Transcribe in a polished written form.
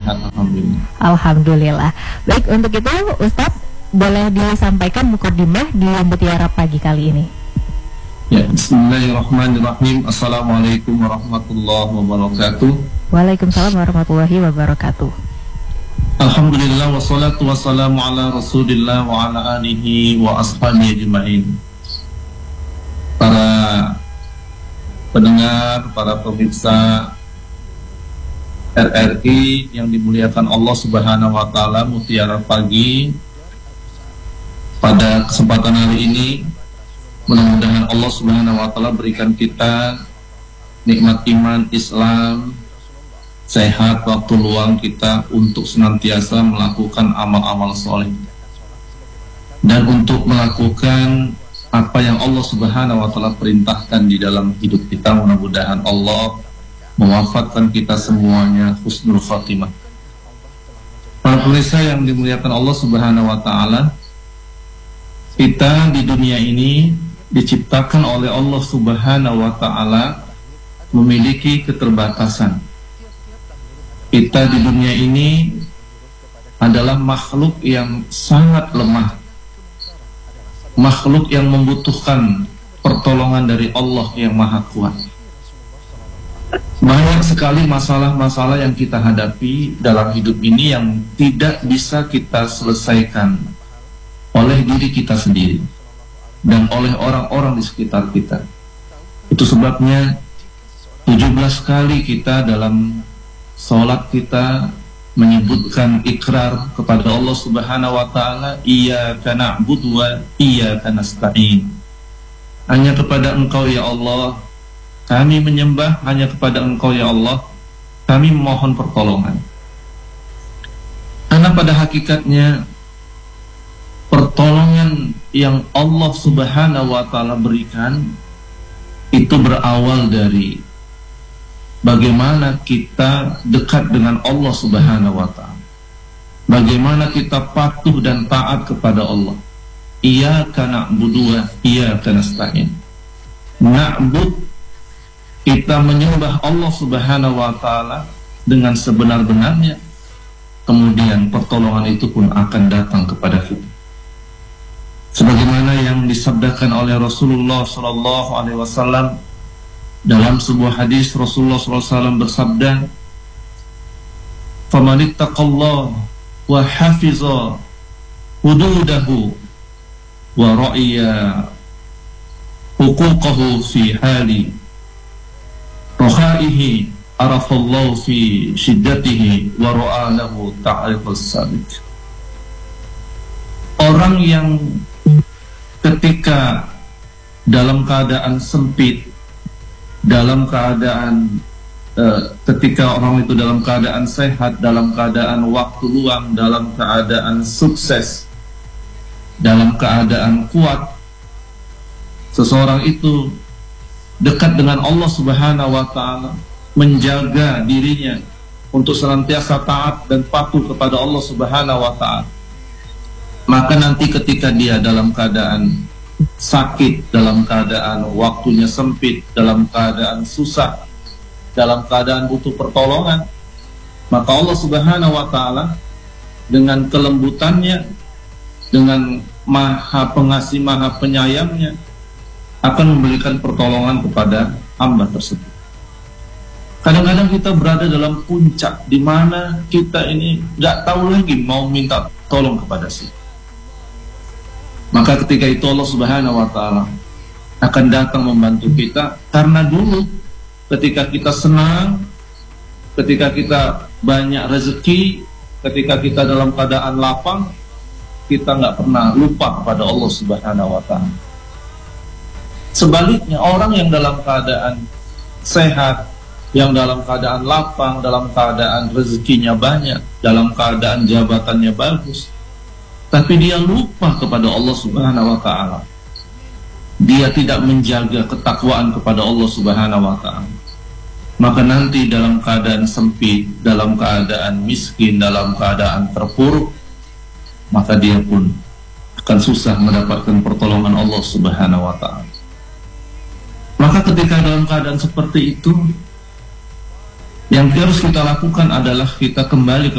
sehat, alhamdulillah. Alhamdulillah. Baik, untuk itu Ustadz boleh disampaikan mukadimah di Mutiara Pagi kali ini. Ya, bismillahirrahmanirrahim. Assalamualaikum warahmatullahi wabarakatuh. Waalaikumsalam warahmatullahi wabarakatuh. Alhamdulillah wassalatu wassalamu ala Rasulillah wa ala alihi wa ashabihi ajma'in. Para pendengar, para pemirsa RRI yang dimuliakan Allah Subhanahu wa taala, Mutiara Pagi, pada kesempatan hari ini mudah-mudahan Allah Subhanahu wa taala berikan kita nikmat iman Islam, sehat, waktu luang kita untuk senantiasa melakukan amal-amal soleh dan untuk melakukan apa yang Allah Subhanahu wa taala perintahkan di dalam hidup kita. Mudah-mudahan Allah mewafatkan kita semuanya husnul khatimah. Para pemirsa yang dimuliakan Allah Subhanahu wa taala, kita di dunia ini diciptakan oleh Allah Subhanahu wa taala memiliki keterbatasan. Kita di dunia ini adalah makhluk yang sangat lemah, makhluk yang membutuhkan pertolongan dari Allah yang Maha Kuat. Banyak sekali masalah-masalah yang kita hadapi dalam hidup ini yang tidak bisa kita selesaikan oleh diri kita sendiri dan oleh orang-orang di sekitar kita. Itu sebabnya 17 kali kita dalam sholat kita menyebutkan ikrar kepada Allah Subhanahu wa taala, iyyaka na'budu wa iyyaka nasta'in. Hanya kepada Engkau ya Allah kami menyembah, hanya kepada Engkau ya Allah kami memohon pertolongan. Karena pada hakikatnya pertolongan yang Allah Subhanahu wa taala berikan itu berawal dari bagaimana kita dekat dengan Allah Subhanahu wa taala. Bagaimana kita patuh dan taat kepada Allah. Iyyaka na'budu wa iyyaka nasta'in. Na'bud, kita menyembah Allah Subhanahu wa taala dengan sebenar-benarnya. Kemudian pertolongan itu pun akan datang kepada kita. Sebagaimana yang disabdakan oleh Rasulullah sallallahu alaihi wasallam dalam sebuah hadis, Rasulullah sallallahu alaihi wasallam bersabda, "Faman ittaqallaha wa hafiza hududahu wa ra'iya huquqahu fi hali rakhaihi arafallahu fi shiddatihi wa ra'a lahu ta'rifus sabit." Orang yang ketika dalam keadaan sempit, dalam keadaan ketika orang itu dalam keadaan sehat, dalam keadaan waktu luang, dalam keadaan sukses, dalam keadaan kuat, seseorang itu dekat dengan Allah Subhanahu wa taala, menjaga dirinya untuk senantiasa taat dan patuh kepada Allah Subhanahu wa taala. Maka nanti ketika dia dalam keadaan sakit, dalam keadaan waktunya sempit, dalam keadaan susah, dalam keadaan butuh pertolongan, maka Allah Subhanahu wa taala dengan kelembutannya, dengan Maha Pengasih, Maha Penyayangnya akan memberikan pertolongan kepada hamba tersebut. Kadang-kadang kita berada dalam puncak di mana kita ini nggak tahu lagi mau minta tolong kepada siapa. Maka ketika itu Allah Subhanahu wa taala akan datang membantu kita, karena dulu ketika kita senang, ketika kita banyak rezeki, ketika kita dalam keadaan lapang, kita nggak pernah lupa kepada Allah Subhanahu wa taala. Sebaliknya, orang yang dalam keadaan sehat, yang dalam keadaan lapang, dalam keadaan rezekinya banyak, dalam keadaan jabatannya bagus, tapi dia lupa kepada Allah Subhanahu wa ta'ala, dia tidak menjaga ketakwaan kepada Allah Subhanahu wa ta'ala, maka nanti dalam keadaan sempit, dalam keadaan miskin, dalam keadaan terpuruk, maka dia pun akan susah mendapatkan pertolongan Allah Subhanahu wa ta'ala. Maka ketika dalam keadaan seperti itu, yang harus kita lakukan adalah kita kembali